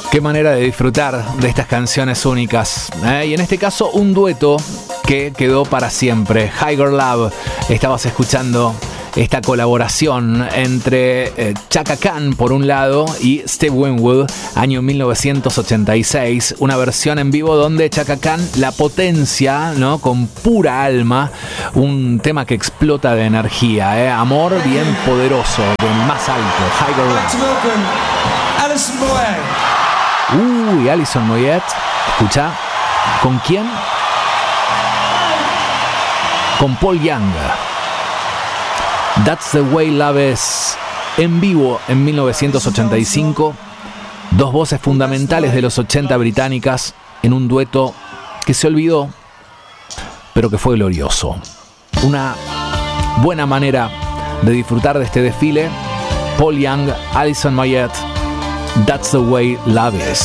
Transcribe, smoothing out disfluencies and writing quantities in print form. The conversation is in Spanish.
Qué manera de disfrutar de estas canciones únicas. Y en este caso, un dueto que quedó para siempre. Higher Love. Estabas escuchando esta colaboración entre Chaka Khan por un lado y Steve Winwood, año 1986, una versión en vivo donde Chaka Khan la potencia, ¿no?, con pura alma, un tema que explota de energía, amor bien poderoso, del más alto. Higher Love. Uy, Alison Moyet, escucha, ¿con quién? Con Paul Young. That's the Way Love Is, en vivo en 1985, dos voces fundamentales de los 80 británicas en un dueto que se olvidó, pero que fue glorioso. Una buena manera de disfrutar de este desfile. Paul Young, Alison Moyet, That's the Way Love Is.